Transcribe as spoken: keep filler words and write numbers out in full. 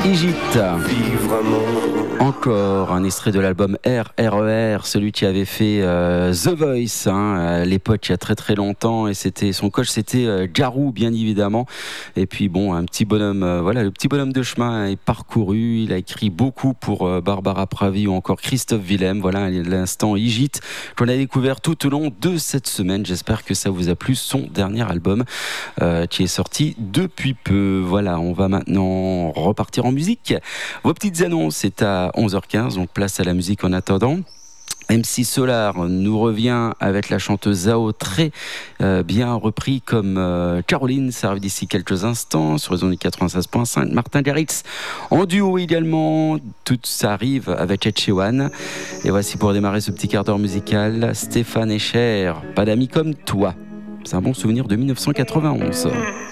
Égypte. Encore un extrait de l'album R R E R, celui qui avait fait euh, The Voice hein, à l'époque, il y a très très longtemps, et c'était son coach, c'était euh, Djarou, bien évidemment. Et puis bon, un petit bonhomme, euh, voilà, le petit bonhomme de chemin est parcouru. Il a écrit beaucoup pour euh, Barbara Pravi ou encore Christophe Willem. Voilà l'instant Égypte qu'on a découvert tout au long de cette semaine. J'espère que ça vous a plu. Son dernier album euh, qui est sorti depuis peu. Voilà, on va maintenant repartir en musique. Vos petites annonces, c'est à onze heures quinze, donc place à la musique en attendant. M C Solar nous revient avec la chanteuse Zao, très euh, bien repris comme euh, Caroline, ça arrive d'ici quelques instants sur les ondes quatre-vingt-seize virgule cinq. Martin Garrix en duo également, tout ça arrive avec Ed Sheeran. Et voici pour démarrer ce petit quart d'heure musical, Stéphane Echer, Pas d'amis comme toi. C'est un bon souvenir de mille neuf cent quatre-vingt-onze.